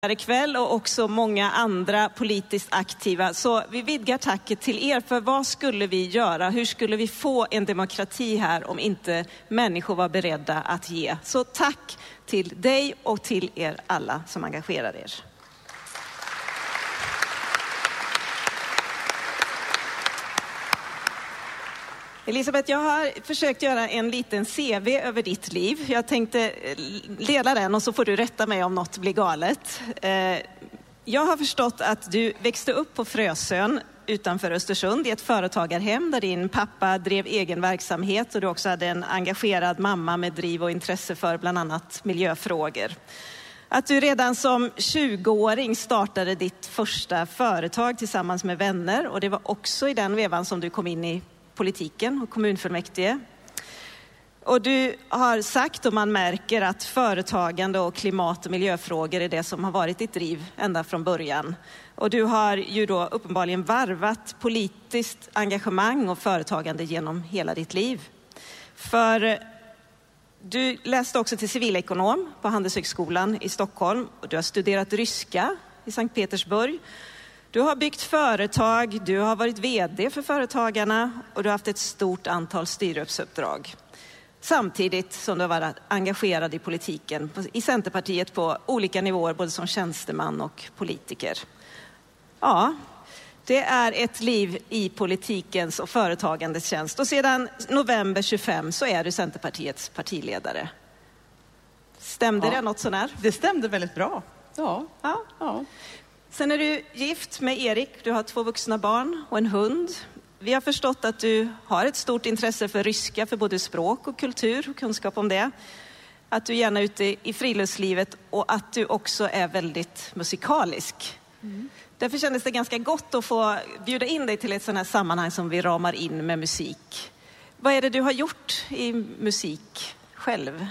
ikväll och också många andra politiskt aktiva. Så vi vidgar tacket till er, för vad skulle vi göra? Hur skulle vi få en demokrati här om inte människor var beredda att ge? Så tack till dig och till er alla som engagerar er. Elisabeth, jag har försökt göra en liten CV över ditt liv. Jag tänkte dela den och så får du rätta mig om något blir galet. Jag har förstått att du växte upp på Frösön utanför Östersund i ett företagarhem där din pappa drev egen verksamhet och du också hade en engagerad mamma med driv och intresse för bland annat miljöfrågor. Att du redan som 20-åring startade ditt första företag tillsammans med vänner, och det var också i den vevan som du kom in i politiken och kommunfullmäktige. Och du har sagt, och man märker, att företagande och klimat- och miljöfrågor är det som har varit ditt driv ända från början. Och du har ju då uppenbarligen varvat politiskt engagemang och företagande genom hela ditt liv. För du läste också till civilekonom på Handelshögskolan i Stockholm och du har studerat ryska i Sankt Petersburg. Du har byggt företag, du har varit vd för Företagarna och du har haft ett stort antal styrelseuppdrag. Samtidigt som du har varit engagerad i politiken, i Centerpartiet på olika nivåer, både som tjänsteman och politiker. Ja, det är ett liv i politikens och företagandets tjänst. Och sedan november 25 så är du Centerpartiets partiledare. Stämde det något sånär? Det stämde väldigt bra. Ja. Sen är du gift med Erik, du har 2 vuxna barn och en hund. Vi har förstått att du har ett stort intresse för ryska, för både språk och kultur och kunskap om det. Att du gärna är ute i friluftslivet och att du också är väldigt musikalisk. Därför kändes det ganska gott att få bjuda in dig till ett sådant här sammanhang som vi ramar in med musik. Vad är det du har gjort i musik själv?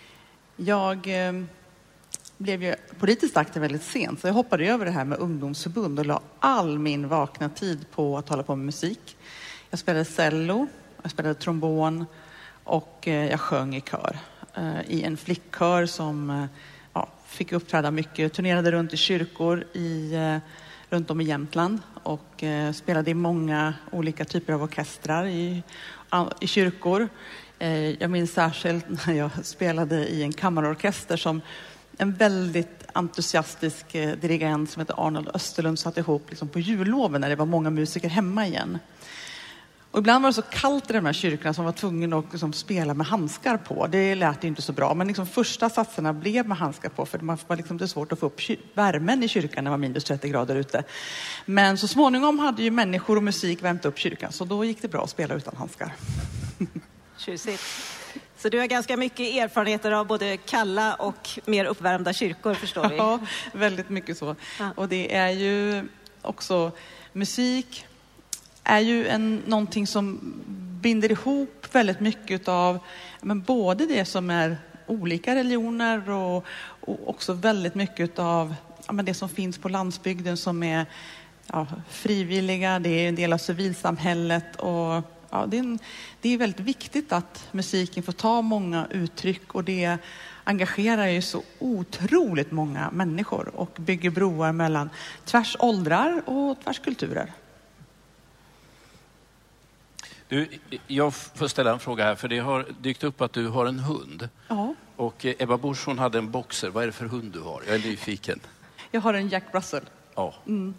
Jag blev ju politiskt aktiv väldigt sent, så jag hoppade över det här med ungdomsförbund och la all min vakna tid på att hålla på med musik. Jag spelade cello, jag spelade trombon och jag sjöng i kör. I en flickkör som fick uppträda mycket, turnerade runt i kyrkor runt om i Jämtland och spelade i många olika typer av orkestrar i kyrkor. Jag minns särskilt när jag spelade i en kammarorkester som en väldigt entusiastisk dirigent som heter Arnold Österlund satte ihop liksom på julloven när det var många musiker hemma igen. Och ibland var det så kallt i de här kyrkorna som var tvungen att liksom spela med handskar på. Det lät inte så bra, men liksom första satserna blev med handskar på för det var liksom det svårt att få upp värmen i kyrkan när det var minus 30 grader ute. Men så småningom hade ju människor och musik värmt upp kyrkan, så då gick det bra att spela utan handskar. Tjusigt. Så du har ganska mycket erfarenheter av både kalla och mer uppvärmda kyrkor, förstår vi. Ja, väldigt mycket så. Ja. Och det är ju också, musik är ju någonting som binder ihop väldigt mycket av både det som är olika religioner och också väldigt mycket av det som finns på landsbygden som är frivilliga, det är en del av civilsamhället och det är väldigt viktigt att musiken får ta många uttryck och det engagerar ju så otroligt många människor och bygger broar mellan tvärs åldrar och tvärs kulturer. Du, jag får ställa en fråga här, för det har dykt upp att du har en hund. Ja. Och Ebba Busch, hon hade en boxer. Vad är det för hund du har? Jag är nyfiken. Jag har en Jack Russell. Ja.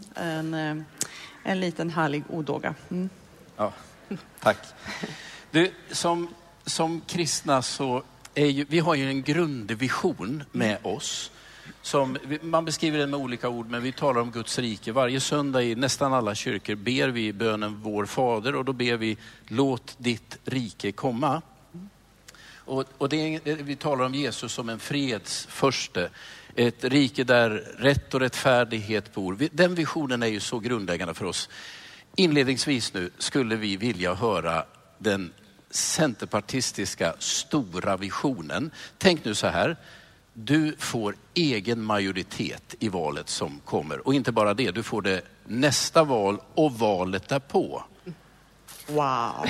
En liten härlig odåga. Ja, tack. Du, som kristna så vi har ju en grundvision med oss. Man beskriver den med olika ord, men vi talar om Guds rike. Varje söndag i nästan alla kyrkor ber vi bönen Vår Fader och då ber vi låt ditt rike komma. Och vi talar om Jesus som en fredsförste. Ett rike där rätt och rättfärdighet bor. Den visionen är ju så grundläggande för oss. Inledningsvis nu skulle vi vilja höra den centerpartistiska stora visionen. Tänk nu så här. Du får egen majoritet i valet som kommer. Och inte bara det, du får det nästa val och valet därpå. Wow!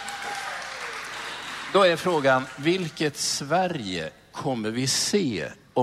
Då är frågan, vilket Sverige kommer vi se om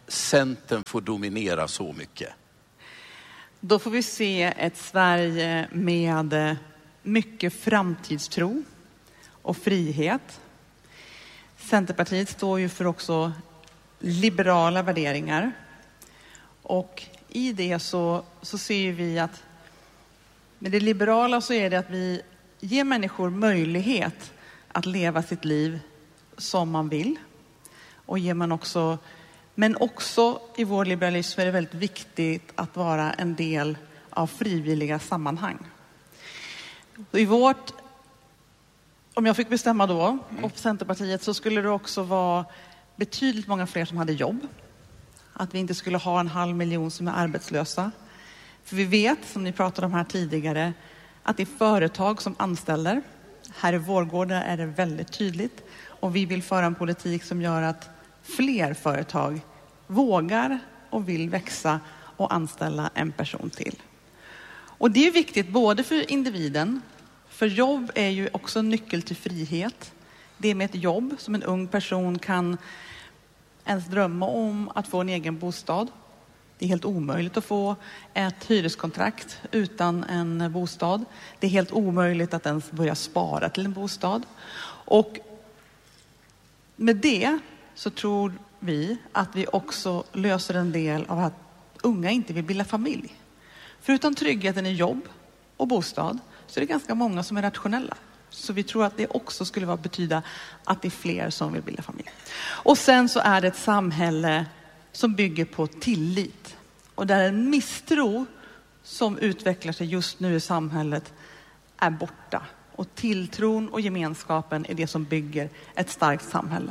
Centern får dominera så mycket? Då får vi se ett Sverige med mycket framtidstro och frihet. Centerpartiet står ju för också liberala värderingar. Och i det så ser vi att med det liberala så är det att vi ger människor möjlighet att leva sitt liv som man vill. Och ger man också, men också i vår liberalism är det väldigt viktigt att vara en del av frivilliga sammanhang. I vårt, om jag fick bestämma då, och Centerpartiet, så skulle det också vara betydligt många fler som hade jobb. Att vi inte skulle ha 500 000 som är arbetslösa. För vi vet, som ni pratade om här tidigare, att det är företag som anställer. Här i Vårgårda är det väldigt tydligt. Och vi vill föra en politik som gör att fler företag vågar och vill växa och anställa en person till. Och det är viktigt både för individen, för jobb är ju också en nyckel till frihet. Det är med ett jobb som en ung person kan ens drömma om att få en egen bostad. Det är helt omöjligt att få ett hyreskontrakt utan en bostad. Det är helt omöjligt att ens börja spara till en bostad. Och med det så tror vi att vi också löser en del av att unga inte vill bilda familj. Förutom tryggheten i jobb och bostad så är det ganska många som är rationella. Så vi tror att det också skulle betyda att det är fler som vill bilda familj. Och sen så är det ett samhälle som bygger på tillit. Och där en misstro som utvecklar sig just nu i samhället är borta. Och tilltron och gemenskapen är det som bygger ett starkt samhälle.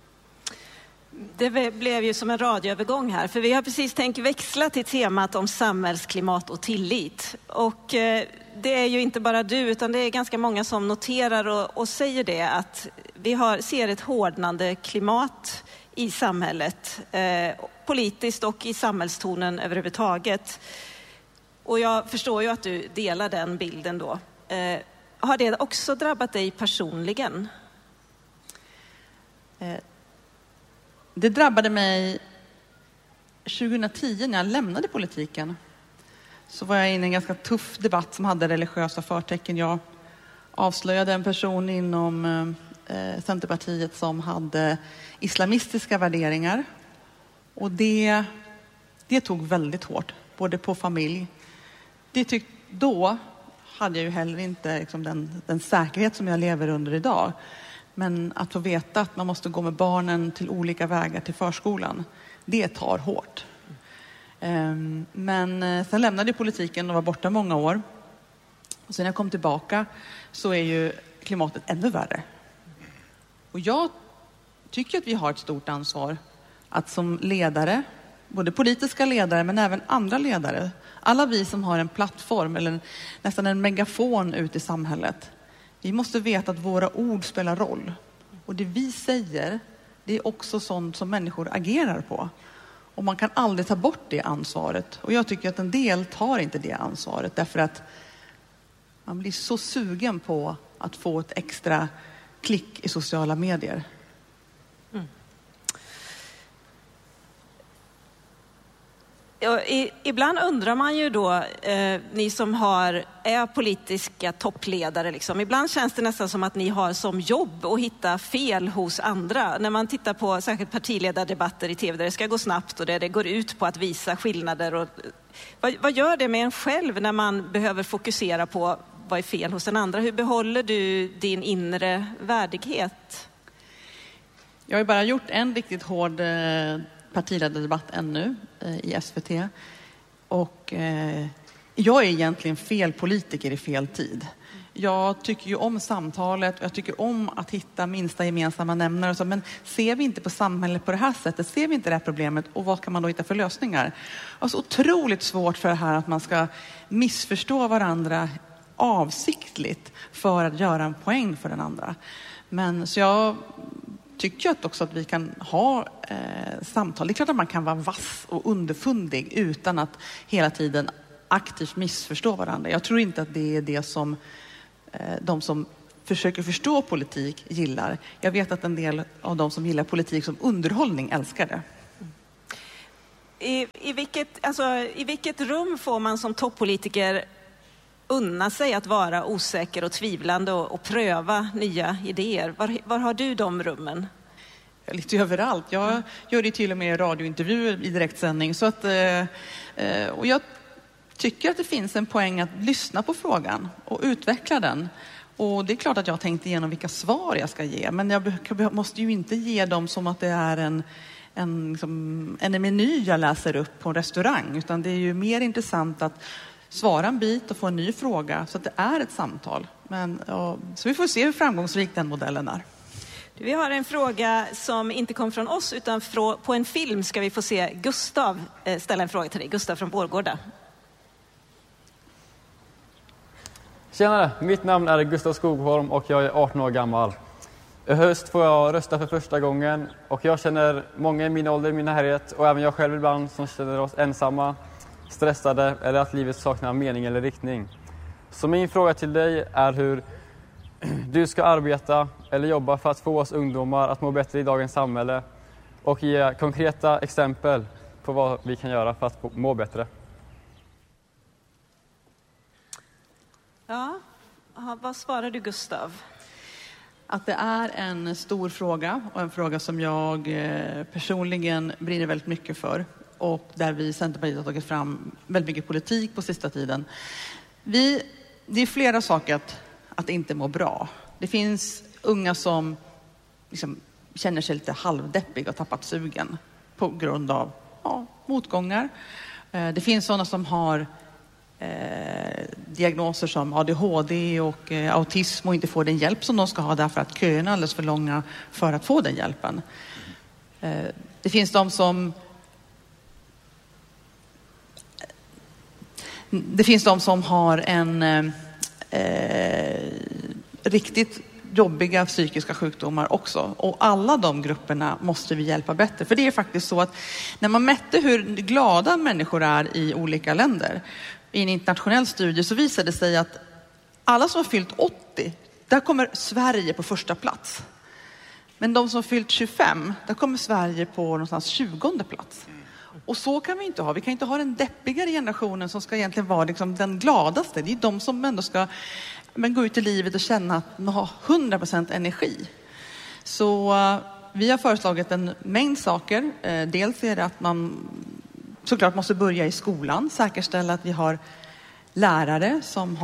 Det blev ju som en radioövergång här, för vi har precis tänkt växla till temat om samhällsklimat och tillit. Och det är ju inte bara du, utan det är ganska många som noterar och säger det, att vi ser ett hårdnande klimat i samhället, politiskt och i samhällstonen överhuvudtaget. Och jag förstår ju att du delar den bilden då. Har det också drabbat dig personligen? Det drabbade mig 2010 när jag lämnade politiken. Så var jag inne i en ganska tuff debatt som hade religiösa förtecken. Jag avslöjade en person inom Centerpartiet som hade islamistiska värderingar. Och det tog väldigt hårt, både på familj. Då hade jag ju heller inte liksom den säkerhet som jag lever under idag. Men att få veta att man måste gå med barnen till olika vägar till förskolan, det tar hårt. Men sen lämnade jag politiken och var borta många år. Och sen när jag kom tillbaka så är ju klimatet ännu värre. Och jag tycker att vi har ett stort ansvar att som ledare, både politiska ledare men även andra ledare, alla vi som har en plattform eller nästan en megafon ut i samhället, vi måste veta att våra ord spelar roll. Och det vi säger, det är också sånt som människor agerar på. Och man kan aldrig ta bort det ansvaret. Och jag tycker att en del tar inte det ansvaret. Därför att man blir så sugen på att få ett extra klick i sociala medier. Mm. Ibland undrar man ju då, ni som är politiska toppledare, liksom. Ibland känns det nästan som att ni har som jobb att hitta fel hos andra. När man tittar på särskilt partiledardebatter i tv där det ska gå snabbt och där det går ut på att visa skillnader. Och, vad gör det med en själv när man behöver fokusera på vad är fel hos den andra? Hur behåller du din inre värdighet? Jag har ju bara gjort en riktigt hård partiledardebatt ännu i SVT. Och jag är egentligen fel politiker i fel tid. Jag tycker ju om samtalet och jag tycker om att hitta minsta gemensamma nämnare. Och så, men ser vi inte på samhället på det här sättet, ser vi inte det här problemet och vad kan man då hitta för lösningar? Och så otroligt svårt för det här att man ska missförstå varandra avsiktligt för att göra en poäng för den andra. Men så jag tycker att också att vi kan ha samtal. Det är klart att man kan vara vass och underfundig utan att hela tiden aktivt missförstå varandra. Jag tror inte att det är det som de som försöker förstå politik gillar. Jag vet att en del av de som gillar politik som underhållning älskar det. I vilket rum får man som toppolitiker unna sig att vara osäker och tvivlande och pröva nya idéer? Var har du de rummen? Lite överallt. Jag gör det till och med radiointervjuer i direktsändning. Så att, och jag tycker att det finns en poäng att lyssna på frågan och utveckla den. Och det är klart att jag har tänkt igenom vilka svar jag ska ge. Men jag måste ju inte ge dem som att det är en meny jag läser upp på en restaurang. Utan det är ju mer intressant att svara en bit och få en ny fråga. Så att det är ett samtal. Så vi får se hur framgångsrik den modellen är. Vi har en fråga som inte kom från oss utan på en film ska vi få se Gustav ställa en fråga till dig. Gustav från Vårgårda. Tjenare, mitt namn är Gustav Skogholm och jag är 18 år gammal. I höst får jag rösta för första gången och jag känner många i min ålder, i min närhet och även jag själv ibland som känner oss ensamma, stressade eller att livet saknar mening eller riktning. Så min fråga till dig är hur du ska arbeta eller jobba för att få oss ungdomar att må bättre i dagens samhälle och ge konkreta exempel på vad vi kan göra för att må bättre. Ja, vad svarar du Gustav? Att det är en stor fråga och en fråga som jag personligen brinner väldigt mycket för. Och där vi i Centerpartiet har tagit fram väldigt mycket politik på sista tiden. Det är flera saker att inte må bra. Det finns unga som liksom känner sig lite halvdeppiga och tappat sugen på grund av motgångar. Det finns sådana som har diagnoser som ADHD och autism och inte får den hjälp som de ska ha därför att köerna är alldeles för långa för att få den hjälpen. Det finns de som har en riktigt jobbiga psykiska sjukdomar också. Och alla de grupperna måste vi hjälpa bättre. För det är faktiskt så att när man mätte hur glada människor är i olika länder i en internationell studie så visade det sig att alla som har fyllt 80, där kommer Sverige på första plats. Men de som har fyllt 25, där kommer Sverige på någonstans 20:e plats. Och så kan vi inte ha. Vi kan inte ha den deppigare generationen som ska egentligen vara liksom den gladaste. Det är de som ändå ska gå ut i livet och känna att de har 100% energi. Så vi har föreslagit en mängd saker. Dels är det att man såklart måste börja i skolan. Säkerställa att vi har lärare som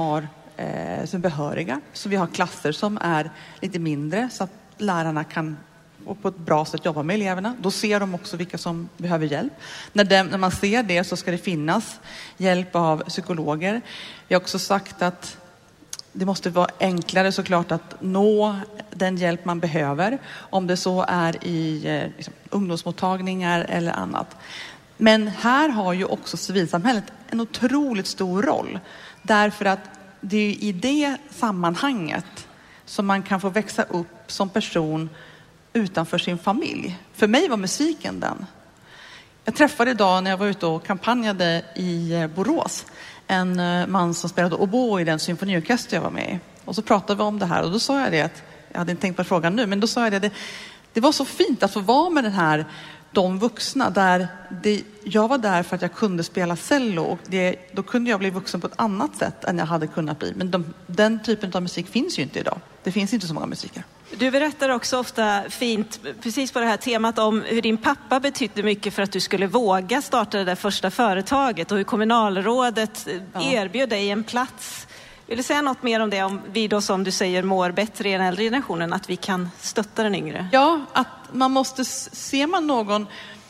är behöriga. Så vi har klasser som är lite mindre så att lärarna kan på ett bra sätt jobba med eleverna. Då ser de också vilka som behöver hjälp. När man ser det så ska det finnas hjälp av psykologer. Vi har också sagt att det måste vara enklare såklart att nå den hjälp man behöver. Om det så är i ungdomsmottagningar eller annat. Men här har ju också civilsamhället en otroligt stor roll. Därför att det är i det sammanhanget som man kan få växa upp som person utanför sin familj. För mig var musiken den. Jag träffade idag när jag var ute och kampanjade i Borås en man som spelade oboe i den symfoniorkester jag var med i. Och så pratade vi om det här och då sa jag det att jag hade inte tänkt på frågan nu, men då sa jag det var så fint att få vara med de vuxna där jag var där för att jag kunde spela cello och då kunde jag bli vuxen på ett annat sätt än jag hade kunnat bli. Men den typen av musik finns ju inte idag. Det finns inte så många musiker. Du berättar också ofta fint, precis på det här temat, om hur din pappa betydde mycket för att du skulle våga starta det där första företaget och hur kommunalrådet erbjöd dig en plats. Vill du säga något mer om det, om vi då som du säger mår bättre i den äldre generationen, att vi kan stötta den yngre? Ja, att man måste, ser man någon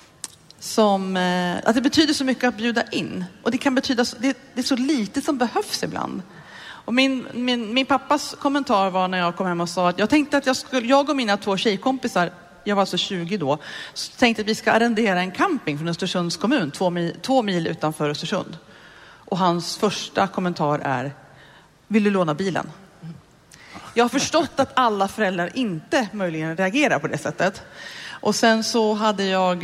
som, att det betyder så mycket att bjuda in. Och det kan betyda, det är så lite som behövs ibland. Och min pappas kommentar var när jag kom hem och sa att jag tänkte att jag och mina 2 tjejkompisar, jag var alltså 20 då, så tänkte att vi ska arrendera en camping från Östersunds kommun, 2 mil utanför Östersund. Och hans första kommentar är: vill du låna bilen? Jag har förstått att alla föräldrar inte möjligen reagerar på det sättet. Och sen så hade jag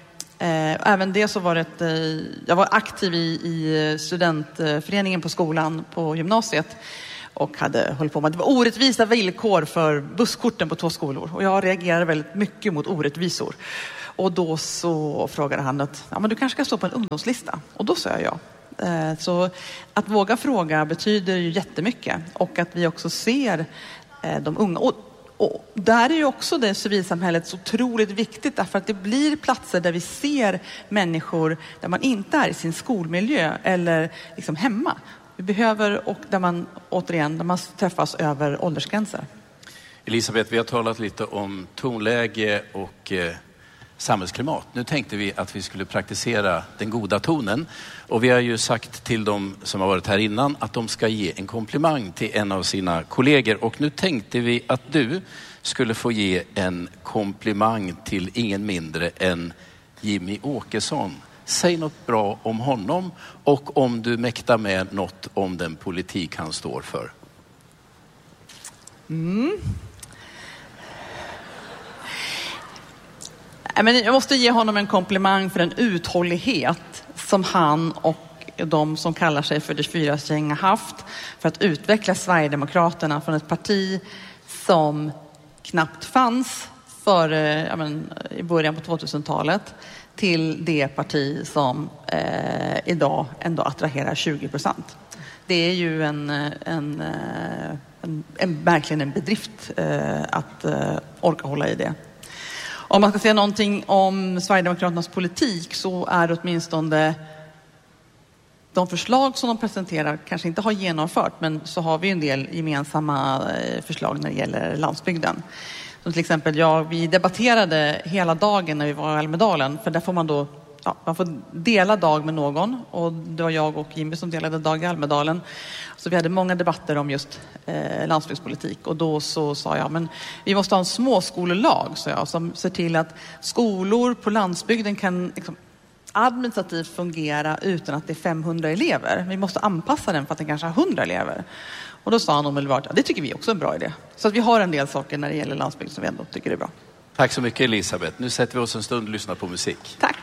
även det så var det, jag var aktiv i studentföreningen på skolan på gymnasiet och hade hållit på med, det var orättvisa villkor för busskorten på 2 skolor och jag reagerade väldigt mycket mot orättvisor. Och då så frågade han att men du kanske ska stå på en ungdomslista. Och då sa jag ja. Så att våga fråga betyder ju jättemycket. Och att vi också ser de unga. Och där är ju också det civilsamhället så otroligt viktigt. Därför att det blir platser där vi ser människor där man inte är i sin skolmiljö eller liksom hemma. Vi behöver, och där man återigen, där man träffas över åldersgränser. Elisabeth, vi har talat lite om tonläge och samhällsklimat. Nu tänkte vi att vi skulle praktisera den goda tonen. Och vi har ju sagt till dem som har varit här innan att de ska ge en komplimang till en av sina kollegor. Och nu tänkte vi att du skulle få ge en komplimang till ingen mindre än Jimmy Åkesson. Säg något bra om honom och om du mäktar med något om den politik han står för. Men jag måste ge honom en komplimang för den uthållighet som han och de som kallar sig för det 4-gäng har haft för att utveckla Sverigedemokraterna från ett parti som knappt fanns i början på 2000-talet till det parti som idag ändå attraherar 20%. Det är ju verkligen en bedrift att orka hålla i det. Om man ska säga någonting om Sverigedemokraternas politik så är det åtminstone de förslag som de presenterar kanske inte har genomfört, men så har vi en del gemensamma förslag när det gäller landsbygden. Som till exempel, vi debatterade hela dagen när vi var i Almedalen, för där får man då man får dela dag med någon, och det var jag och Jimmy som delade dag i Almedalen. Så vi hade många debatter om just landsbygdspolitik, och då så sa jag, men vi måste ha en småskolelag, så jag, som ser till att skolor på landsbygden kan liksom administrativt fungera utan att det är 500 elever. Vi måste anpassa den för att den kanske har 100 elever. Och då sa han omedelbart, det tycker vi också är en bra idé. Så att vi har en del saker när det gäller landsbygd som vi ändå tycker är bra. Tack så mycket Elisabeth. Nu sätter vi oss en stund och lyssnar på musik. Tack.